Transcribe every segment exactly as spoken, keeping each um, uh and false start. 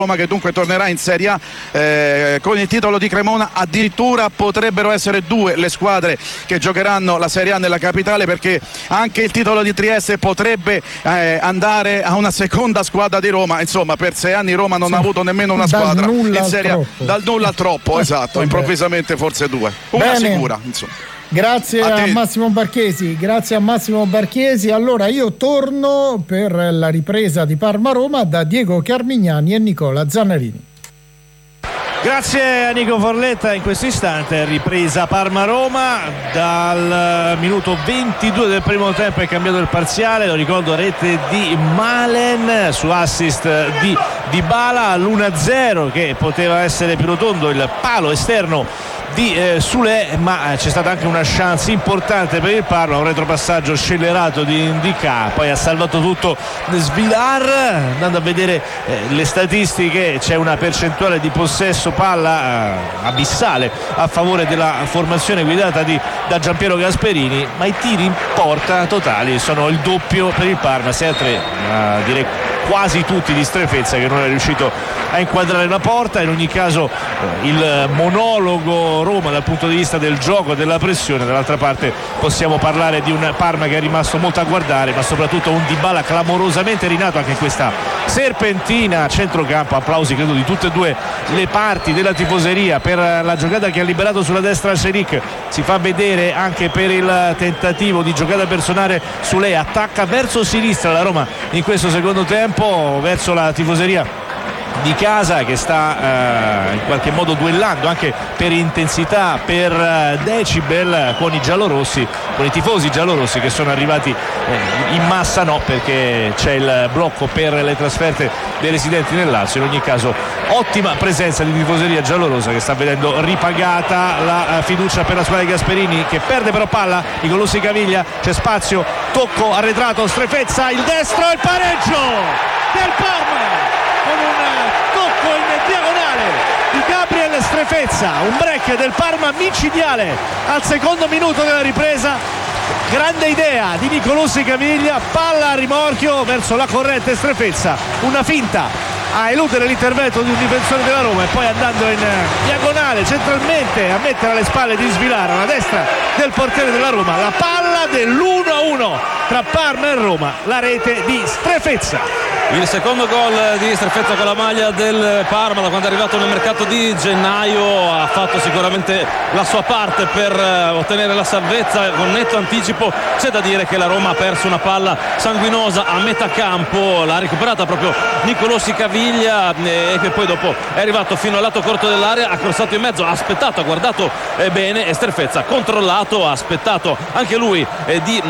Roma che dunque tornerà in Serie A eh, con il titolo di Cremona. Addirittura potrebbero essere due le squadre che giocheranno la Serie A nella capitale, perché anche il titolo di Trieste potrebbe eh, andare a una seconda squadra di Roma. Insomma, per sei anni Roma non sì. ha avuto nemmeno una dal squadra in Serie A, troppo. dal nulla al troppo, esatto, Vabbè. improvvisamente forse due, una Bene. sicura, insomma. Grazie a, a Massimo Barchesi, grazie a Massimo Barchesi. Allora io torno per la ripresa di Parma-Roma da Diego Carmignani e Nicola Zannarini. Grazie a Nico Forletta. In questo istante ripresa Parma-Roma, dal minuto ventidue del primo tempo è cambiato il parziale, lo ricordo, rete di Malen su assist di Dybala all'uno a zero, che poteva essere più rotondo il palo esterno di eh, Sule, ma eh, c'è stata anche una chance importante per il Parma, un retropassaggio scellerato di Ndicà, poi ha salvato tutto Svilar. Andando a vedere eh, le statistiche, c'è una percentuale di possesso palla eh, abissale a favore della formazione guidata di, da Giampiero Gasperini, ma i tiri in porta totali sono il doppio per il Parma, sei a tre, eh, direi quasi tutti di Strefezza, che non è riuscito a inquadrare la porta. In ogni caso eh, il monologo Roma dal punto di vista del gioco, della pressione. Dall'altra parte possiamo parlare di un Parma che è rimasto molto a guardare, ma soprattutto un Dybala clamorosamente rinato anche in questa serpentina a centrocampo. Applausi credo di tutte e due le parti della tifoseria per la giocata che ha liberato sulla destra Šerić. Si fa vedere anche per il tentativo di giocata personale su lei, attacca verso sinistra la Roma in questo secondo tempo, verso la tifoseria di casa che sta eh, in qualche modo duellando anche per intensità, per eh, decibel con i giallorossi, con i tifosi giallorossi che sono arrivati eh, in massa, no, perché c'è il blocco per le trasferte dei residenti nel Lazio. In ogni caso ottima presenza di tifoseria giallorosa che sta vedendo ripagata la eh, fiducia per la squadra di Gasperini, che perde però palla. Nicolussi Caviglia, c'è spazio, tocco arretrato, Strefezza, il destro, il pareggio del Parma con un tocco in diagonale di Gabriel Strefezza, un break del Parma micidiale al secondo minuto della ripresa. Grande idea di Nicolussi Caviglia, palla a rimorchio verso la corrente Strefezza, una finta a eludere l'intervento di un difensore della Roma e poi andando in diagonale centralmente a mettere alle spalle di Svilar alla destra del portiere della Roma la palla dell'uno a uno tra Parma e Roma, la rete di Strefezza. Il secondo gol di Strefezza con la maglia del Parma da quando è arrivato nel mercato di gennaio, ha fatto sicuramente la sua parte per ottenere la salvezza con netto anticipo. C'è da dire che la Roma ha perso una palla sanguinosa a metà campo, l'ha recuperata proprio Nicolussi Caviglia e che poi dopo è arrivato fino al lato corto dell'area, ha crossato in mezzo, ha aspettato, ha guardato bene e Strefezza ha controllato, ha aspettato anche lui di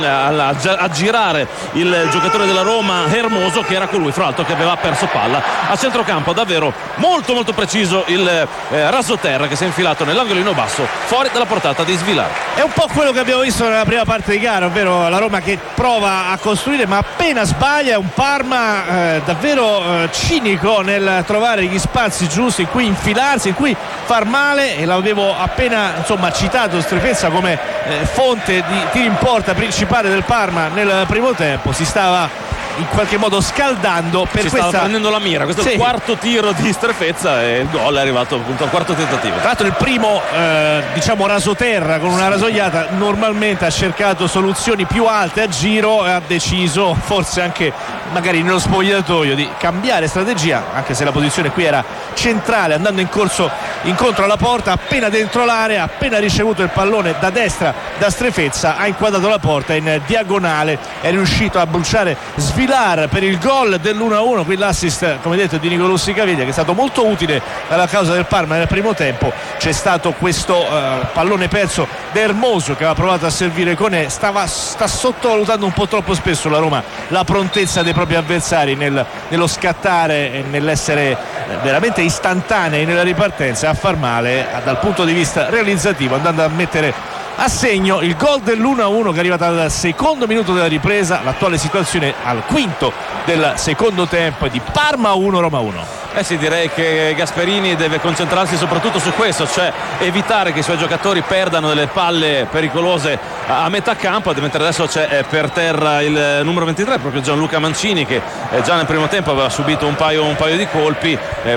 aggirare il giocatore della Roma Hermoso, che era colui fra l'altro che aveva perso palla a centrocampo. Davvero molto molto preciso il eh, rasoterra che si è infilato nell'angolino basso fuori dalla portata di Svilar. È un po' quello che abbiamo visto nella prima parte di gara, ovvero la Roma che prova a costruire ma appena sbaglia, un Parma eh, davvero eh, cinico nel trovare gli spazi giusti in cui infilarsi, in cui far male, e l'avevo appena insomma citato Strefezza come eh, fonte di tiri in porta principale del Parma nel primo tempo. Si stava in qualche modo scaldando per si questa... stava prendendo la mira. Questo sì. È il quarto tiro di Strefezza e il gol è arrivato appunto al quarto tentativo. Tra l'altro il primo eh, diciamo rasoterra con una rasoiata, normalmente ha cercato soluzioni più alte a giro e ha deciso, forse anche magari nello spogliatoio, di cambiare strategia, anche se la posizione qui era centrale, andando in corso incontro alla porta. Appena dentro l'area, appena ricevuto il pallone da destra da Strefezza, ha inquadrato la porta in diagonale, è riuscito a bruciare Svilar per il gol dell'uno a uno. Qui l'assist, come detto, di Nicolussi Caviglia, che è stato molto utile alla causa del Parma nel primo tempo. C'è stato questo uh, pallone perso da Hermoso che aveva provato a servire Conè. Stava, sta sottovalutando un po' troppo spesso la Roma la prontezza dei propri avversari nel, nello scattare e nell'essere veramente istantanei nella ripartenza, a far male dal punto di vista realizzativo, andando a mettere a segno il gol dell'uno a uno che è arrivato al secondo minuto della ripresa. L'attuale situazione al quinto del secondo tempo è di Parma uno Roma uno. Eh sì, direi che Gasperini deve concentrarsi soprattutto su questo, cioè evitare che i suoi giocatori perdano delle palle pericolose a metà campo, mentre adesso c'è per terra il numero ventitré, proprio Gianluca Mancini, che già nel primo tempo aveva subito un paio, un paio di colpi. Eh,